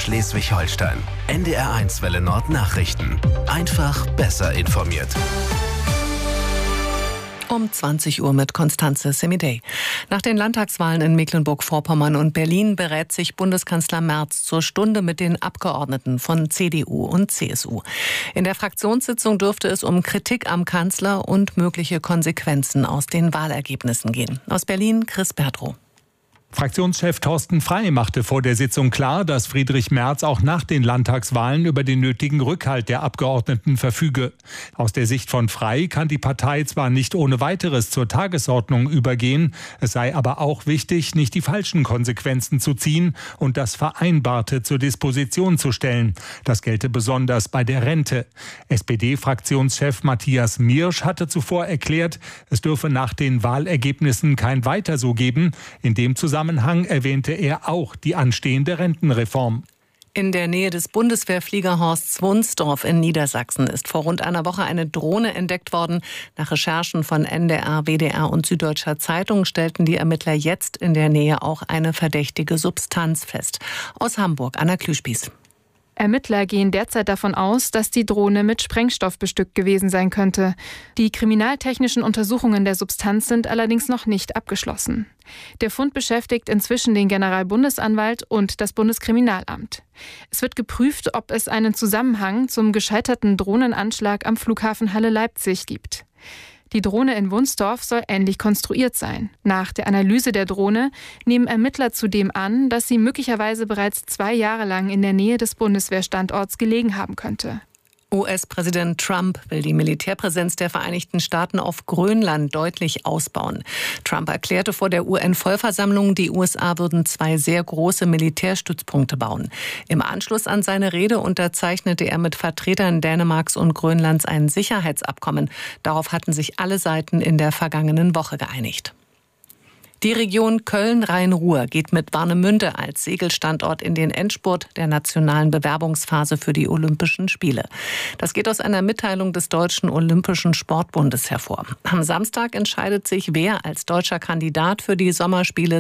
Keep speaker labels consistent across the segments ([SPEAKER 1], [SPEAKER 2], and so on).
[SPEAKER 1] Schleswig-Holstein. NDR1 Welle Nord Nachrichten. Einfach besser informiert.
[SPEAKER 2] Um 20 Uhr mit Constanze Semidey. Nach den Landtagswahlen in Mecklenburg-Vorpommern und Berlin berät sich Bundeskanzler Merz zur Stunde mit den Abgeordneten von CDU und CSU. In der Fraktionssitzung dürfte es um Kritik am Kanzler und mögliche Konsequenzen aus den Wahlergebnissen gehen. Aus Berlin, Chris Bertrow.
[SPEAKER 3] Fraktionschef Thorsten Frey machte vor der Sitzung klar, dass Friedrich Merz auch nach den Landtagswahlen über den nötigen Rückhalt der Abgeordneten verfüge. Aus der Sicht von Frey kann die Partei zwar nicht ohne weiteres zur Tagesordnung übergehen, es sei aber auch wichtig, nicht die falschen Konsequenzen zu ziehen und das Vereinbarte zur Disposition zu stellen. Das gelte besonders bei der Rente. SPD-Fraktionschef Matthias Miersch hatte zuvor erklärt, es dürfe nach den Wahlergebnissen kein Weiter so geben. In dem Zusammenhang erwähnte er auch die anstehende Rentenreform.
[SPEAKER 2] In der Nähe des Bundeswehrfliegerhorsts Wunsdorf in Niedersachsen ist vor rund einer Woche eine Drohne entdeckt worden. Nach Recherchen von NDR, WDR und Süddeutscher Zeitung stellten die Ermittler jetzt in der Nähe auch eine verdächtige Substanz fest. Aus Hamburg, Anna Klüspieß.
[SPEAKER 4] Ermittler gehen derzeit davon aus, dass die Drohne mit Sprengstoff bestückt gewesen sein könnte. Die kriminaltechnischen Untersuchungen der Substanz sind allerdings noch nicht abgeschlossen. Der Fund beschäftigt inzwischen den Generalbundesanwalt und das Bundeskriminalamt. Es wird geprüft, ob es einen Zusammenhang zum gescheiterten Drohnenanschlag am Flughafen Halle-Leipzig gibt. Die Drohne in Wunsdorf soll ähnlich konstruiert sein. Nach der Analyse der Drohne nehmen Ermittler zudem an, dass sie möglicherweise bereits 2 Jahre lang in der Nähe des Bundeswehrstandorts gelegen haben könnte.
[SPEAKER 2] US-Präsident Trump will die Militärpräsenz der Vereinigten Staaten auf Grönland deutlich ausbauen. Trump erklärte vor der UN-Vollversammlung, die USA würden 2 sehr große Militärstützpunkte bauen. Im Anschluss an seine Rede unterzeichnete er mit Vertretern Dänemarks und Grönlands ein Sicherheitsabkommen. Darauf hatten sich alle Seiten in der vergangenen Woche geeinigt. Die Region Köln-Rhein-Ruhr geht mit Warnemünde als Segelstandort in den Endspurt der nationalen Bewerbungsphase für die Olympischen Spiele. Das geht aus einer Mitteilung des Deutschen Olympischen Sportbundes hervor. Am Samstag entscheidet sich, wer als deutscher Kandidat für die Sommerspiele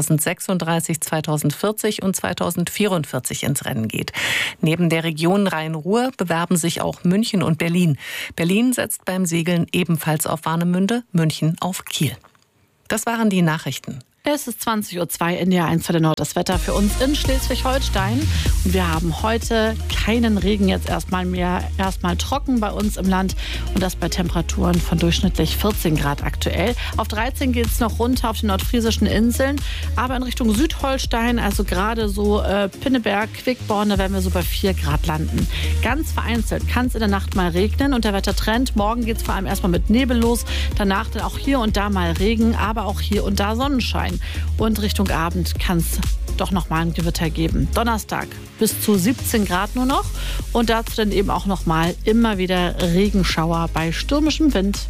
[SPEAKER 2] 2036, 2040 und 2044 ins Rennen geht. Neben der Region Rhein-Ruhr bewerben sich auch München und Berlin. Berlin setzt beim Segeln ebenfalls auf Warnemünde, München auf Kiel. Das waren die Nachrichten.
[SPEAKER 5] Es ist 20.02 Uhr in NDR1 Welle Nord. Das Wetter für uns in Schleswig-Holstein. Und wir haben heute keinen Regen, jetzt erstmal trocken bei uns im Land. Und das bei Temperaturen von durchschnittlich 14 Grad aktuell. Auf 13 geht es noch runter auf den nordfriesischen Inseln. Aber in Richtung Südholstein, also gerade so Pinneberg, Quickborn, da werden wir so bei 4 Grad landen. Ganz vereinzelt kann es in der Nacht mal regnen. Und der Wettertrend, morgen geht es vor allem erstmal mit Nebel los. Danach dann auch hier und da mal Regen, aber auch hier und da Sonnenschein. Und Richtung Abend kann es doch noch mal ein Gewitter geben. Donnerstag bis zu 17 Grad nur noch. Und dazu dann eben auch noch mal immer wieder Regenschauer bei stürmischem Wind.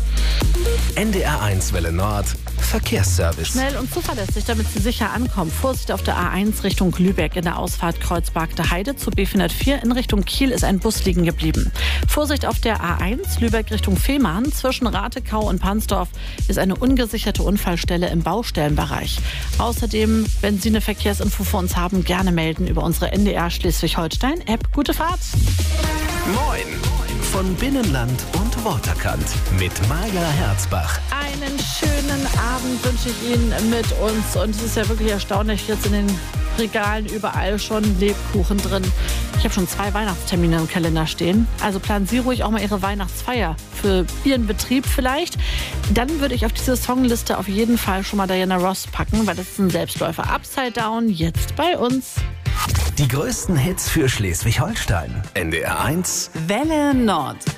[SPEAKER 1] NDR1 Welle Nord Verkehrsservice.
[SPEAKER 5] Schnell und zuverlässig, damit Sie sicher ankommen. Vorsicht auf der A1 Richtung Lübeck in der Ausfahrt Kreuzberg-der Heide. Zur B404 in Richtung Kiel ist ein Bus liegen geblieben. Vorsicht auf der A1 Lübeck Richtung Fehmarn. Zwischen Ratekau und Pansdorf ist eine ungesicherte Unfallstelle im Baustellenbereich. Außerdem, wenn Sie eine Verkehrsinfo für uns haben, gerne melden über unsere NDR Schleswig-Holstein-App. Gute Fahrt!
[SPEAKER 1] Moin! Von Binnenland und Waterkant mit Maja Herzbach.
[SPEAKER 5] Einen schönen Abend wünsche ich Ihnen mit uns. Und es ist ja wirklich erstaunlich, jetzt in den Regalen überall schon Lebkuchen drin. Ich habe schon 2 Weihnachtstermine im Kalender stehen. Also planen Sie ruhig auch mal Ihre Weihnachtsfeier für Ihren Betrieb vielleicht. Dann würde ich auf diese Songliste auf jeden Fall schon mal Diana Ross packen, weil das ist ein Selbstläufer. Upside Down, jetzt bei uns.
[SPEAKER 1] Die größten Hits für Schleswig-Holstein. NDR1
[SPEAKER 5] Welle Nord.